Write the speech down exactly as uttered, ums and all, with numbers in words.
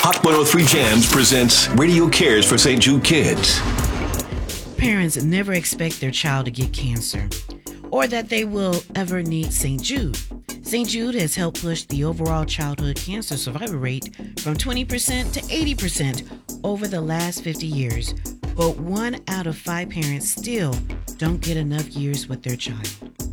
Hot one oh three Jams presents Radio Cares for Saint Jude Kids. Parents never expect their child to get cancer or that they will ever need Saint Jude. Saint Jude has helped push the overall childhood cancer survival rate from twenty percent to eighty percent over the last fifty years. But one out of five parents still don't get enough years with their child.